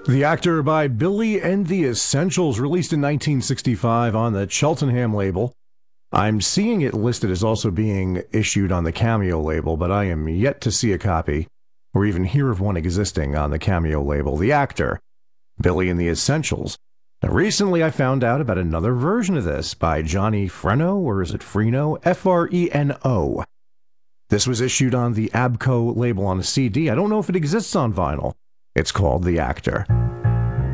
The Actor by Billy and the Essentials, released in 1965 on the Cheltenham label. I'm seeing it listed as also being issued on the Cameo label, but I am yet to see a copy, or even hear of one existing on the Cameo label. The Actor, Billy and the Essentials. Now, recently I found out about another version of this by Johnny Freno, or is it Freno? Freno. This was issued on the Abco label on a CD. I don't know if it exists on vinyl. It's called The Actor.